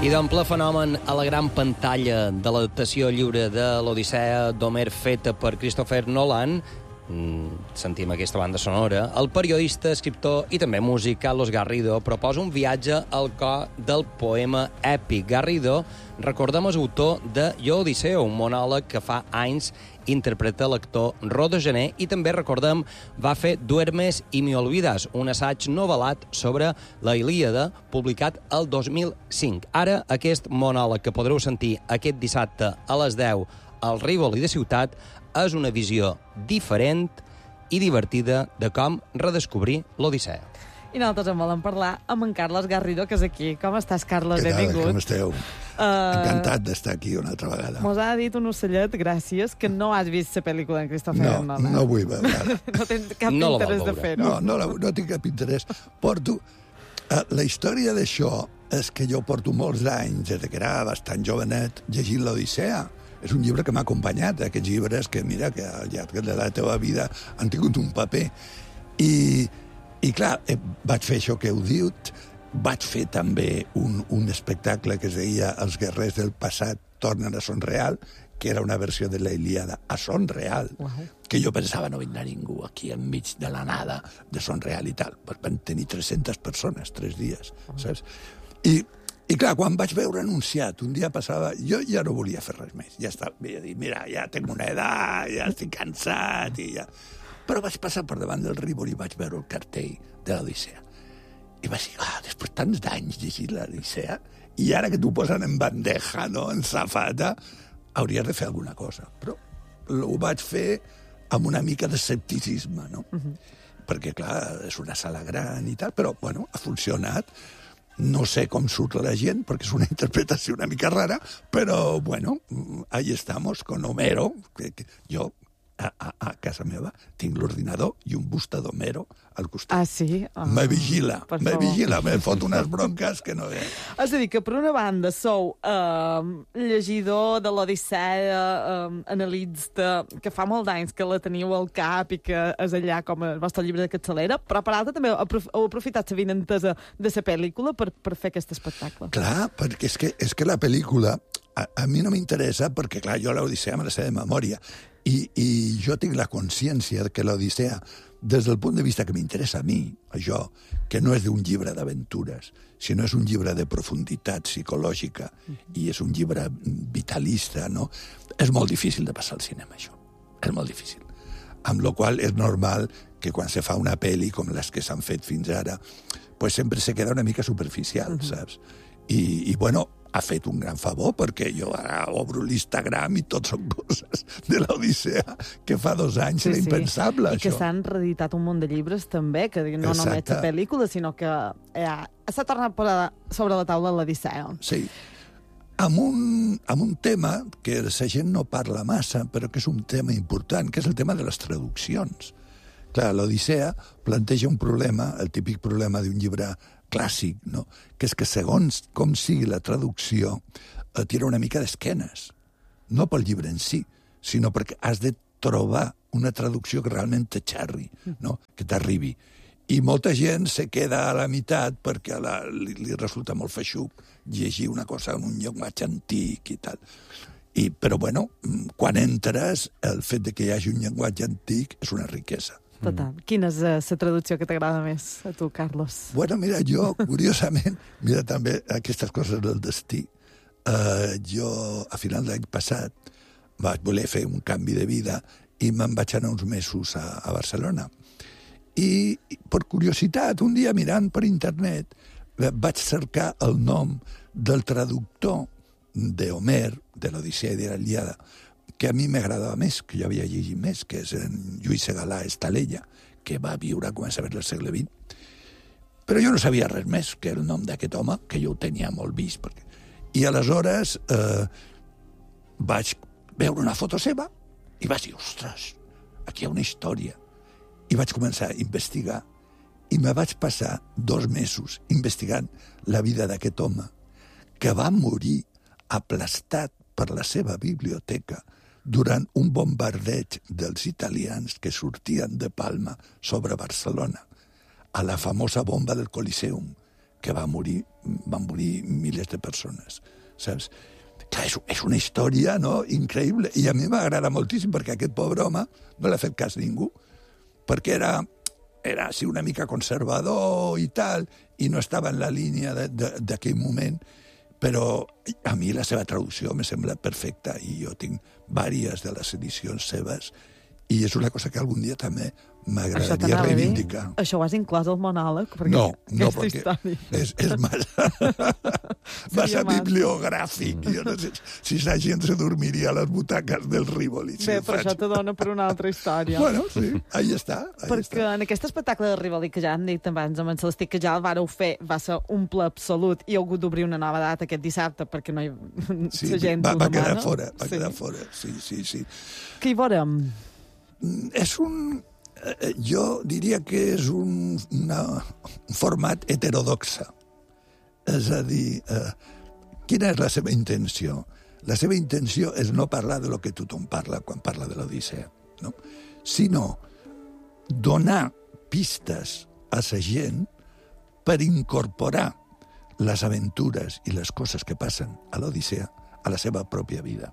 I d'ample fenomen a la gran pantalla de l'adaptació lliure de l'Odissea d'Homer feta per Christopher Nolan, sentim aquesta banda sonora, el periodista, escriptor i també músic Carlos Garrido proposa un viatge al cor del poema èpic. Garrido, recordem, és autor de Jo Odisseo, un monòleg que fa anys interpreta l'actor Rodo Gené, i també, recordem, va fer Duermes y me olvidas, un assaig novel·lat sobre la Ilíada, publicat el 2005. Ara, aquest monòleg que podreu sentir aquest dissabte a les 10 al Rivoli de Ciutat és una visió diferent i divertida de com redescobrir l'Odissea. I nosaltres en volem parlar amb en Carlos Garrido, que és aquí. Com estàs, Carlos? Què tal? Benvingut. Com esteu? Encantat d'estar aquí una altra vegada. Mos ha dit un ocellet, gràcies, que no has vist la pel·lícula de Christopher Nolan. No vull veure. No tens cap interès de fer-ho. No tinc cap interès. Porto... la història d'això és que jo porto molts anys, des que era bastant jovenet, llegint l'Odissea. És un llibre que m'ha acompanyat, aquests llibres que, mira, que al llarg de la teva vida han tingut un paper. I clar, vaig fer això que heu dit, vaig fer també un espectacle que es deia Els guerrers del passat tornen a son real, que era una versió de la Ilíada a son real, que jo pensava no vindrà ningú aquí enmig de la nada de son real i tal. Van tenir 300 persones, 3 dies, saps? I clar, quan vaig veure anunciat, un dia passava... Jo ja no volia fer res més. Ja estava, vaig dir, mira, ja tinc una edat, ja estic cansat i ja... Però vaig passar per davant del Rivoli i vaig veure el cartell de l'Odissea. I vaig dir, després de tants d'anys llegint l'Odissea, i ara que t'ho posen en bandeja, no?, en safata, hauries de fer alguna cosa. Però ho vaig fer amb una mica d'escepticisme, no? Perquè, clar, és una sala gran i tal, però, bueno, ha funcionat. No sé com surt la gent, perquè és una interpretació una mica rara, però, bueno, ahí estamos, con Homero, que jo, a casa meva, tinc l'ordinador i un busta d'Homero al costat. Ah, sí? Me vigila, me fot unes bronques que no... És a dir, que per una banda sou llegidor de l'Odissea, analista, que fa molt d'anys que la teniu al cap i que és allà com el vostre llibre de capçalera, però per altra també heu aprofitat la vinentesa de la pel·lícula per fer aquest espectacle. Clar, perquè és que la pel·lícula a mi no m'interessa perquè, clar, jo l'Odissea me la sé de memòria i jo tinc la consciència que l'Odissea, des del punt de vista que m'interessa a mi, això, que no és d'un llibre d'aventures, sinó és un llibre de profunditat psicològica i és un llibre vitalista, no? És molt difícil de passar al cinema, això. És molt difícil. Amb la qual és normal que quan se fa una pel·li com les que s'han fet fins ara, pues sempre se queda una mica superficial, saps? I bueno, ha fet un gran favor, perquè jo ara obro l'Instagram i tot són coses de l'Odissea, que fa 2 anys era impensable, això. I que això. s'han reeditat un munt de llibres, també, que no només la pel·lícula, sinó que s'ha tornat a posar sobre la taula l'Odissea. Sí, amb un tema que la gent no parla massa, però que és un tema important, que és el tema de les traduccions. Clar, l'Odissea planteja un problema, el típic problema d'un llibre clàssic, no? Que és que segons com sigui la traducció, tira una mica d'esquenes. No pel llibre en si, sinó perquè has de trobar una traducció que realment t'aixerri, no? Que t'arribi. I molta gent se queda a la meitat perquè li resulta molt feixuc llegir una cosa en un llenguatge antic i tal. Però, bueno, quan entres, el fet de que hi hagi un llenguatge antic és una riquesa. Total. Quina és la traducció que t'agrada més a tu, Carlos? Bueno, mira, jo, curiosament, mira també aquestes coses del destí. Jo, a final d'any passat, vaig voler fer un canvi de vida i me'n vaig anar uns mesos a Barcelona. I, per curiositat, un dia mirant per internet, vaig cercar el nom del traductor d'Homer, de l'Odissea i de la Ilíada, que a mi m'agradava més, que jo havia llegit més, que és en Lluís Segalà Estalella, que va viure a començaments del segle XX. Però jo no sabia res més que el nom d'aquest home, que jo ho tenia molt vist. I aleshores vaig veure una foto seva i vaig dir, ostres, aquí hi ha una història. I vaig començar a investigar i me vaig passar 2 mesos investigant la vida d'aquest home, que va morir aplastat per la seva biblioteca durant un bombardeig dels italians que sortien de Palma sobre Barcelona, a la famosa bomba del Coliseum, que va morir van morir milers de persones, saps? Clar, és una història, no?, increïble, i a mi m'agrada moltíssim, perquè aquest pobre home no l'ha fet cas ningú, perquè era així una mica conservador i tal, i no estava en la línia d'aquell moment, però a mi la seva traducció me sembla perfecta, i jo tinc diverses de les edicions seves, i és una cosa que algun dia també m'agradaria reivindicar. Això ho has inclòs al monòleg? No, perquè és massa bibliogràfic. Jo no sé si la gent se dormiria a les butaques del Rivoli. Bé, però això te dona per una altra història. Bueno, sí, ahí està. Perquè en aquest espectacle de Rivoli, que ja hem dit abans amb en Celestí, que ja el vareu fer, va ser un ple absolut, i heu hagut d'obrir una nova data aquest dissabte, perquè no hi... Sí, va quedar fora, sí. Què hi veurem? És jo diria que és un format heterodoxa. És a dir, quina és la seva intenció? La seva intenció és no parlar de lo que tothom parla quan parla de l'Odissea, no? Sinó donar pistes a la gent per incorporar les aventures i les coses que passen a l'Odissea a la seva pròpia vida.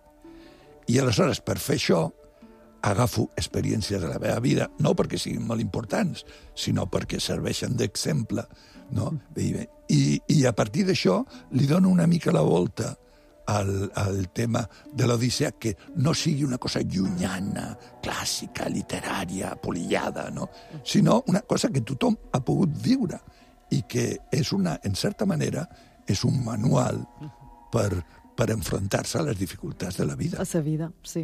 I aleshores, per fer això, agafo experiències de la meva vida, no perquè siguin molt importants, sinó perquè serveixen d'exemple, no? I a partir d'això li dono una mica la volta al tema de l'Odissea, que no sigui una cosa llunyana, clàssica, literària, polillada, no? Sinó una cosa que tothom ha pogut viure i que és en certa manera, és un manual per enfrontar-se a les dificultats de la vida. A la vida, sí.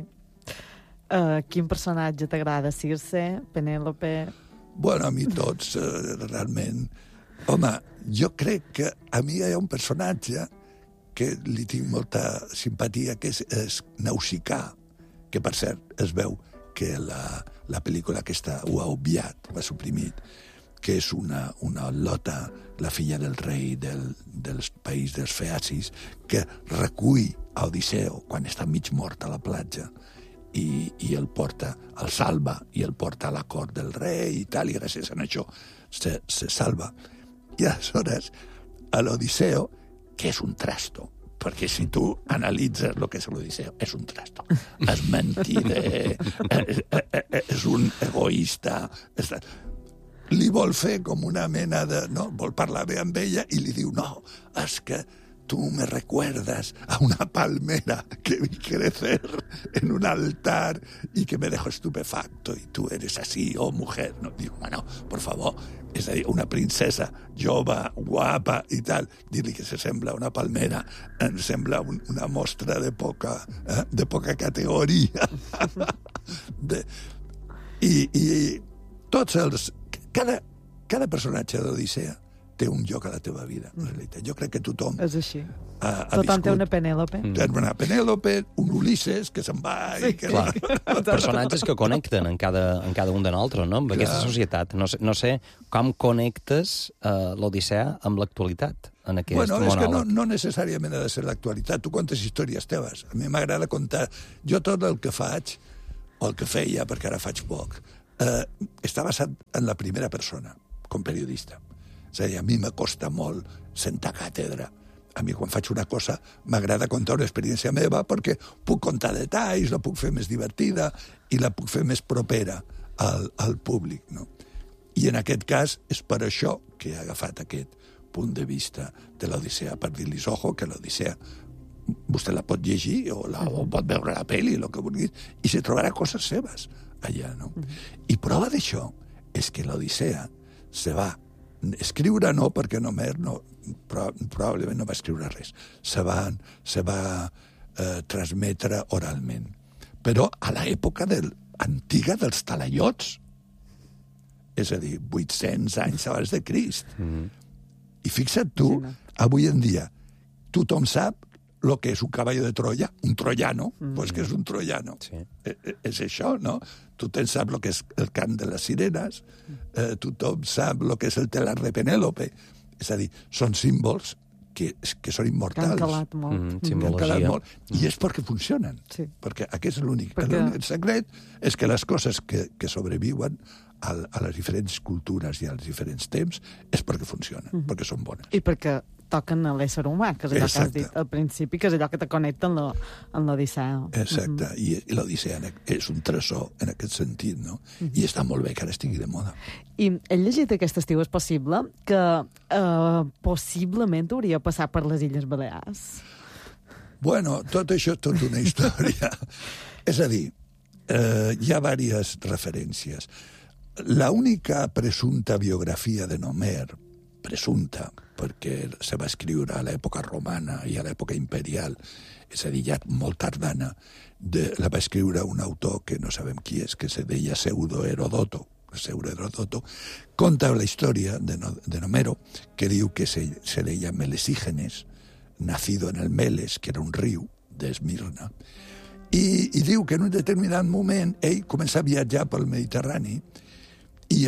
Quin personatge t'agrada? Circe, Penèlope? Bueno, a mi tots, realment. Home, jo crec que a mi hi ha un personatge que li tinc molta simpatia, que és Nausicaa, que, per cert, es veu que la pel·lícula aquesta ho ha obviat, ho ha suprimit, que és una lota, la filla del rei del país dels Feacis, que recull a Odisseu quan està mig mort a la platja, i el porta, el salva, i el porta a la cort del rei i tal, i gràcies a això se salva. I aleshores, a l'Odisseu, que és un trasto, perquè si tu analitzes el que és l'Odisseu, és un trasto. És mentider, és un egoista. Li vol fer com una mena de... No, vol parlar bé amb ella i li diu, no, és que tú me recuerdas a una palmera que vi crecer en un altar y que me dejó estupefacto, y tú eres así, oh mujer. No, digo, bueno, por favor, és a dir, una princesa jove, guapa i tal, dir-li que se sembla una palmera em sembla una mostra de poca categoria. I tots els... Cada personatge d'Odissea té un lloc a la teva vida, en realitat. Jo crec que tothom... És així. Tothom té una Penèlope. Té una Penèlope, un Ulisses, que se'n va... Sí, clar. Personatges que connecten en cada un de nosaltres, no? Amb aquesta societat. No sé com connectes l'Odissea amb l'actualitat en aquest monòleg. És que no necessàriament ha de ser l'actualitat. Tu contes històries teves. A mi m'agrada contar... Jo tot el que faig, o el que feia, perquè ara faig poc, està basat en la primera persona, com periodista. És a dir, a mi me costa molt sentar càtedra. A mi, quan faig una cosa, m'agrada contar una experiència meva perquè puc contar detalls, la puc fer més divertida i la puc fer més propera al públic, no? I en aquest cas és per això que he agafat aquest punt de vista de l'Odissea, per dir-los, ojo, que l'Odissea vostè la pot llegir o pot veure la pel·li, el que vulgui, i se trobarà coses seves allà, no? I prova d'això és que l'Odissea se va escriure, no, perquè només probablement no va escriure res. Se va transmetre oralment. Però a l'època antiga dels talaiots, és a dir, 800 anys abans de Crist. I fixa't tu, avui en dia, tothom sap el que és un cavall de Troia, un troiano, doncs que és un troiano. Sí. És això, no? Tothom sap el que és el cant de les sirenes, tothom sap el que és el telar de Penèlope. És a dir, són símbols que són immortals. Que han calat molt. Simbologia. I és perquè funcionen. Sí. Perquè aquest és l'únic. Perquè... El secret és que les coses que sobreviuen a les diferents cultures i als diferents temps és perquè funcionen, perquè són bones. I perquè toquen a l'ésser humà, que és allò que has Exacte. dit al principi, que és allò que te connecta amb l'Odissea. Exacte, i l'Odissea és un tresor en aquest sentit, no? I està molt bé que ara estigui de moda. I he llegit aquest estiu, és possible, que possiblement hauria passat per les Illes Balears. Bueno, tot això és tota una història. És a dir, hi ha diverses referències. La única presumpta biografia de Homer, presumpta, perquè se va escriure a l'època romana i a l'època imperial, és a dir, ja molt tardana, la va escriure un autor que no sabem qui és, que se deia Pseudo-Herodoto, conta la història de Homero, que diu que se deia Melesígenes, nacido en el Meles, que era un riu d'Esmirna, i diu que en un determinat moment ell comença a viatjar pel Mediterrani i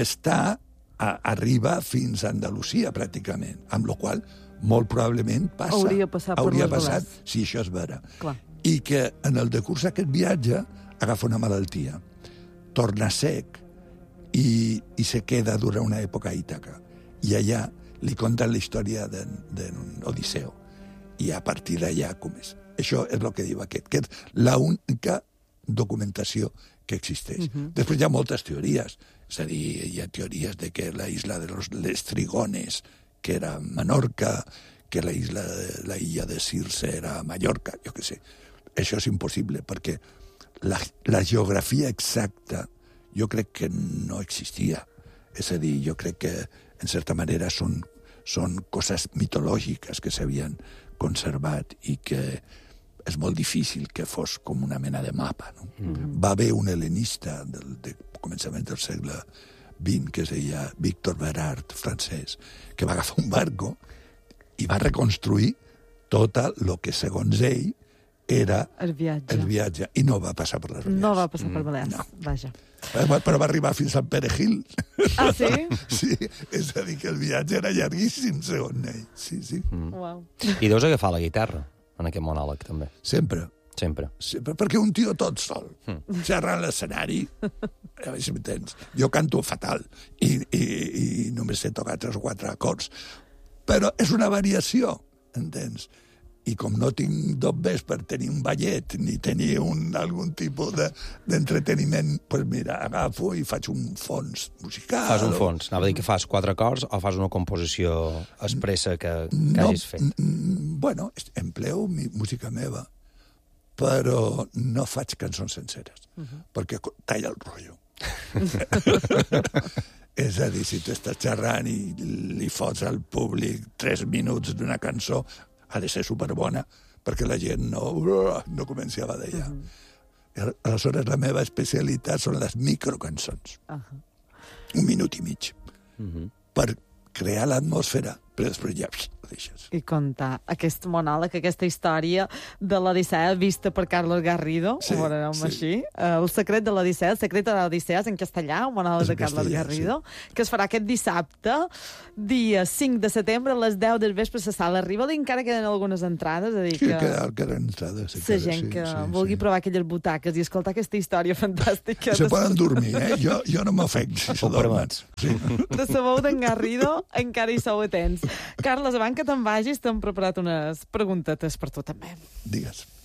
arriba fins a Andalusia, pràcticament, amb la qual molt probablement hauria passat si això és vera. Clar. I que en el decurs d'aquest viatge agafa una malaltia, torna sec i se queda durant una època a Ítaca. I allà li conten la història d'un Odisseu. I a partir d'allà com és. Això és el que diu aquest, que és l'única documentació que existeix. Després hi ha moltes teories. És a dir, hi ha teories de que la isla de les Trigones, que era Menorca, que la illa de Circe era Mallorca, jo què sé. Això és impossible, perquè la geografia exacta jo crec que no existia. És a dir, jo crec que, en certa manera, són coses mitològiques que s'havien conservat i que és molt difícil que fos com una mena de mapa. No? Va haver un helenista de començament del segle XX, que es deia Victor Berard, francès, que va agafar un barco i va reconstruir tot el que, segons ell, era el viatge. I no va passar per les Balears. No va passar per Balears, no. Vaja. Però va arribar fins a Perejil. Ah, sí? Sí, és a dir, que el viatge era llarguíssim, segons ell. Sí, sí. Uau. I deus agafar la guitarra en aquest monòleg, també. Sempre, perquè un tio tot sol, xerra a l'escenari, a veure si m'entens. Jo canto fatal i només sé tocar 3 o 4 acords, però és una variació, entens? I com no tinc dobbers per tenir un ballet ni tenir algun tipus d'entreteniment, doncs mira, agafo i faig un fons musical. Fas un fons. Anava a dir que fas 4 acords o fas una composició expressa que hagis fet? Bueno, empleo música meva, però no faig cançons senceres, perquè talla el rotllo. És a dir, si tu estàs xerrant i li fots al públic 3 minuts d'una cançó, ha de ser superbona, perquè la gent no comenci a badellar. Aleshores, la meva especialitat són les microcançons. 1 minut i mig. Per crear l'atmosfera, però després ja ho deixes. I contar aquest monòleg, aquesta història de l'Odissea vista per Carlos Garrido, sí, ho veurem així. El secret de l'Odissea, el secret de l'Odissea és en castellà, un monòleg de Carlos Garrido, que es farà aquest dissabte, dia 5 de setembre, a les 10 del vespre a la Sala Rivoli. Encara queden algunes entrades, a dir que... Sí, queden entrades. La gent que vulgui provar aquelles butaques i escoltar aquesta història fantàstica. Se poden dormir, Jo no m'ofenc si se dormen. De sabó d'en Garrido encara hi sou atents. Carles, abans que te'n vagis, t'hem preparat unes preguntetes per tu també. Digues.